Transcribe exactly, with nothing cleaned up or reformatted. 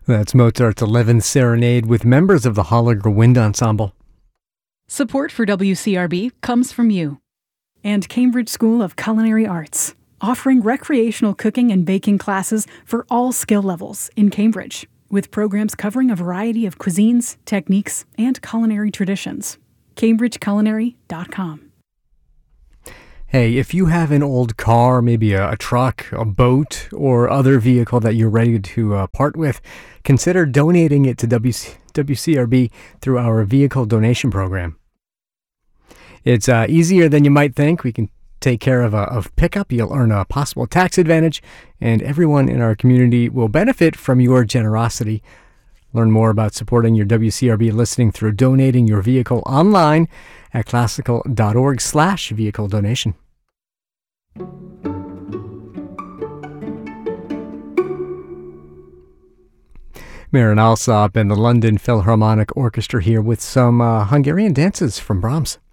That's Mozart's eleventh Serenade with members of the Holliger Wind Ensemble. Support for W C R B comes from you. And Cambridge School of Culinary Arts, offering recreational cooking and baking classes for all skill levels in Cambridge, with programs covering a variety of cuisines, techniques, and culinary traditions. cambridge culinary dot com. Hey, if you have an old car, maybe a, a truck, a boat, or other vehicle that you're ready to uh, part with, consider donating it to W C, W C R B through our vehicle donation program. It's uh, easier than you might think. We can take care of a of pickup. You'll earn a possible tax advantage, and everyone in our community will benefit from your generosity. Learn more about supporting your W C R B listening through donating your vehicle online at classical.org slash vehicle donation. Marin Alsop and the London Philharmonic Orchestra here with some uh, Hungarian dances from Brahms.